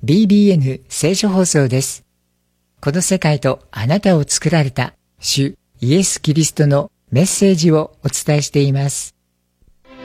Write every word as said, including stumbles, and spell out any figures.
ビービーエヌ 聖書放送です。この世界とあなたを作られた主イエス・キリストのメッセージをお伝えしています。